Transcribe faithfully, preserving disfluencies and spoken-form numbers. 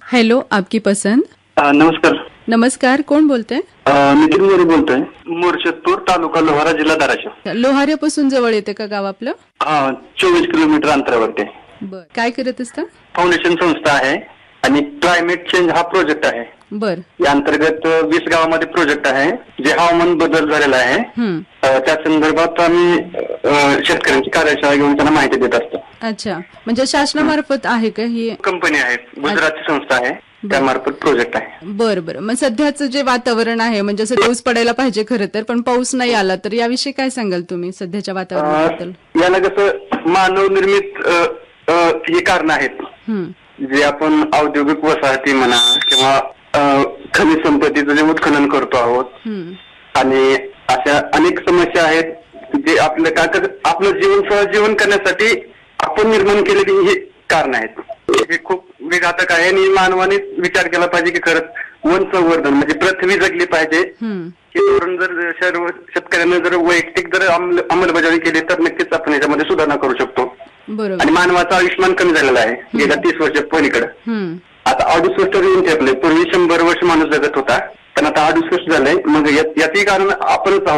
Hello, आपकी पसंद. अ, नमस्कार. नमस्कार, कोण बोलतंय? अ, नितीन मोरे बोलतोय. मोर्शदपूर तालुका लोहारा जिल्हा धाराशिव. लोहाऱ्यापासून जवळ येते का गाव आपलं? हा चोवीस किलोमीटर अंतरावरती आहे. बर, काय करत असता? फाउंडेशन संस्था आहे आणि क्लायमेट चेंज हा प्रोजेक्ट आहे. बर. या अंतर्गत वीस गावामध्ये प्रोजेक्ट आहे जे हवामान बदल झालेला आहे. हम्म. अ, त्या संदर्भात आम्ही अ, शेतकऱ्यांची कार्यशाळा घेऊन त्यांना माहिती देत असतो. अच्छा, म्हणजे शासनामार्फत आहे का ही? कंपनी आहे, गुजरातची संस्था आहे, त्यामार्फत प्रोजेक्ट आहे. बर बर. मग सध्याचं जे वातावरण आहे म्हणजे असं पाऊस पडायला पाहिजे खरं तर, पण पाऊस नाही आला तर याविषयी काय सांगाल तुम्ही सध्याच्या वातावरणाबद्दल? अ, याला कसं मानव निर्मित अ, अ, ही कारण आहेत. हम्म. जे आपण औद्योगिक वसाहती म्हणा किंवा अ, खनिज संपत्तीचं जे उत्खनन करतो आहोत हम्म. आणि अशा अनेक समस्या आहेत जे आपलं काय तर आपलं जीवन सहजीवन करण्यासाठी आपण निर्माण केलेली ही कारण आहेत. हे खूप विघातक आहे आणि मानवाने विचार केला पाहिजे की खरंच वन संवर्धन म्हणजे पृथ्वी जगली पाहिजे. हम्म. हे धोरण जर सर्व शेतकऱ्यांना जर वैयक्तिक जर अंमल अंमलबजावणी केली तर नक्कीच आपण याच्यामध्ये सुधारणा करू शकतो. बरोबर. आणि मानवाचं आयुष्यमान कमी झालेलं आहे गेल्या तीस वर्ष पलीकडे. हम्म. आता अडुसष्ट येऊन ठेपले. पूर्वी शंभर वर्ष माणूस जगत होता, पण आता अडुसष्ट झालंय. मग यातही कारण आपणच आहोत.